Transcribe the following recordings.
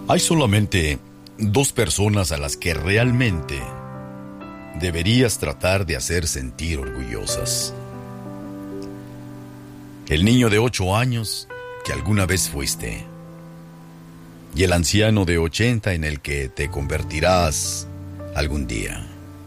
Hay solamente dos personas a las que realmente deberías tratar de hacer sentir orgullosas. El niño de 8 años que alguna vez fuiste, y el anciano de 80 en el que te convertirás algún día.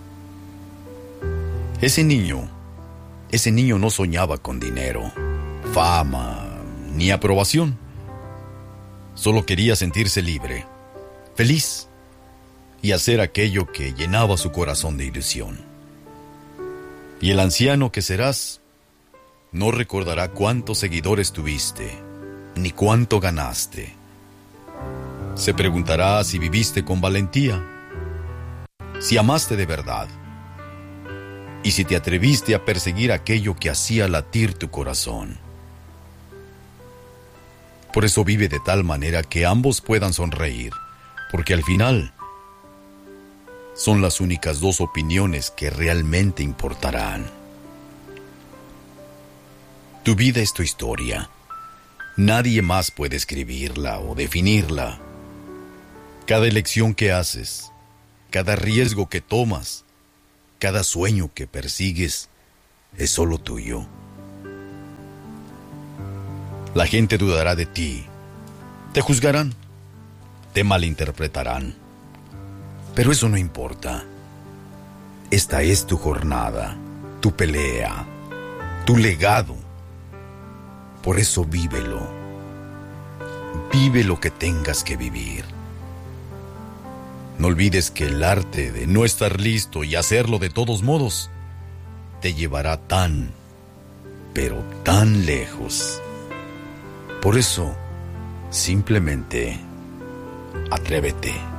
Ese niño no soñaba con dinero, fama, ni aprobación. Solo quería sentirse libre, feliz, y hacer aquello que llenaba su corazón de ilusión. Y el anciano que serás no recordará cuántos seguidores tuviste, ni cuánto ganaste. Se preguntará si viviste con valentía, si amaste de verdad, y si te atreviste a perseguir aquello que hacía latir tu corazón. Por eso vive de tal manera que ambos puedan sonreír, porque al final son las únicas dos opiniones que realmente importarán. Tu vida es tu historia. Nadie más puede escribirla o definirla. Cada elección que haces, cada riesgo que tomas, cada sueño que persigues, es solo tuyo. La gente dudará de ti, te juzgarán, te malinterpretarán, pero eso no importa. Esta es tu jornada, tu pelea, tu legado. Por eso vívelo. Vive lo que tengas que vivir. No olvides que el arte de no estar listo y hacerlo de todos modos te llevará tan, pero tan lejos. Por eso, simplemente, atrévete.